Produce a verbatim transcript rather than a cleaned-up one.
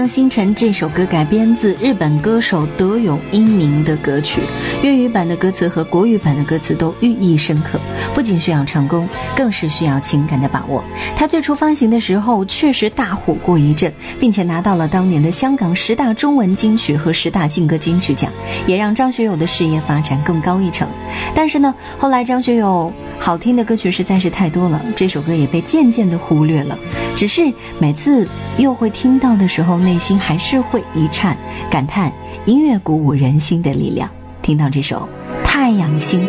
阳星辰》这首歌改编自日本歌手德永英明的歌曲，粤语版的歌词和国语版的歌词都寓意深刻，不仅需要唱功，更是需要情感的把握。它最初发行的时候确实大火过一阵，并且拿到了当年的香港十大中文金曲和十大劲歌金曲奖，也让张学友的事业发展更高一层。但是呢，后来张学友好听的歌曲实在是太多了，这首歌也被渐渐的忽略了。只是每次又会听到的时候，内心还是会一颤，感叹音乐鼓舞人心的力量。听到这首《太阳星辰》。